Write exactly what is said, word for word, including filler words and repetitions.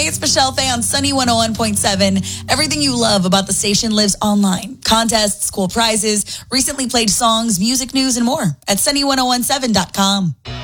it's Michelle Fay on Sunny one oh one point seven. Everything you love about the station lives online. Contests, cool prizes, recently played songs, music news, and more at sunny one oh one seven dot com.